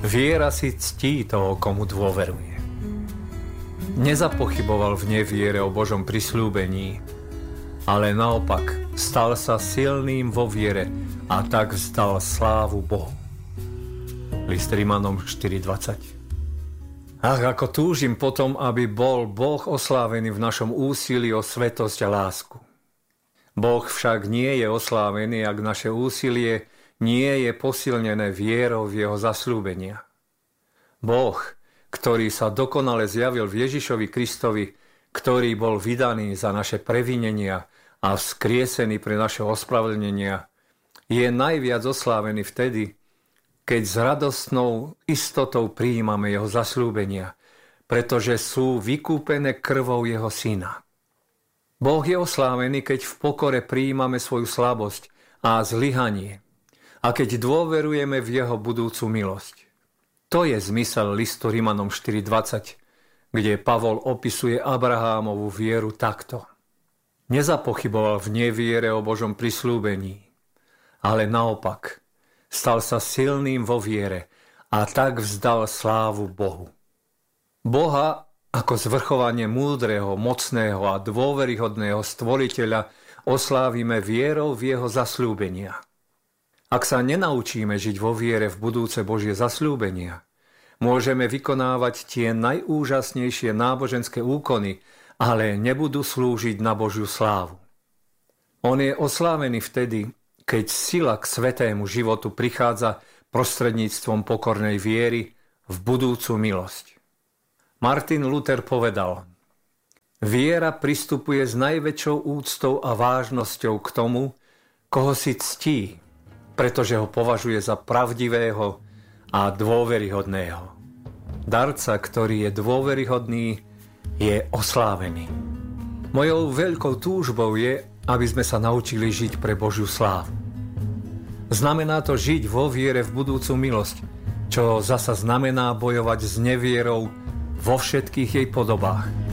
Viera si ctí toho, komu dôveruje. Nezapochyboval v neviere o Božom prisľúbení, ale naopak stal sa silným vo viere a tak vzdal slávu Bohu. List Rimanom 4.20. Ach, ako túžim potom, aby bol Boh oslávený v našom úsilí o svetosť a lásku. Boh však nie je oslávený, ak naše úsilie nie je posilnené vierou v jeho zasľúbenia. Boh, ktorý sa dokonale zjavil v Ježišovi Kristovi, ktorý bol vydaný za naše previnenia a vzkriesený pre naše ospravedlnenia, je najviac oslávený vtedy, keď s radostnou istotou prijímame jeho zasľúbenia, pretože sú vykúpené krvou jeho syna. Boh je oslávený, keď v pokore prijímame svoju slabosť a zlyhanie a keď dôverujeme v jeho budúcu milosť. To je zmysel listu Rimanom 4.20, kde Pavol opisuje Abrahámovú vieru takto. Nezapochyboval v neviere o Božom prisľúbení, ale naopak stal sa silným vo viere a tak vzdal slávu Bohu. Boha ako zvrchovanie múdreho, mocného a dôveryhodného stvoriteľa oslávime vierou v jeho zasľúbenia. Ak sa nenaučíme žiť vo viere v budúce Božie zasľúbenia, môžeme vykonávať tie najúžasnejšie náboženské úkony, ale nebudú slúžiť na Božiu slávu. On je oslávený vtedy, keď sila k svätému životu prichádza prostredníctvom pokornej viery v budúcu milosť. Martin Luther povedal: Viera pristupuje s najväčšou úctou a vážnosťou k tomu, koho si ctí, pretože ho považuje za pravdivého a dôveryhodného. Darca, ktorý je dôveryhodný, je oslávený. Mojou veľkou túžbou je, aby sme sa naučili žiť pre Božiu slávu. Znamená to žiť vo viere v budúcu milosť, čo zasa znamená bojovať s nevierou vo všetkých jej podobách.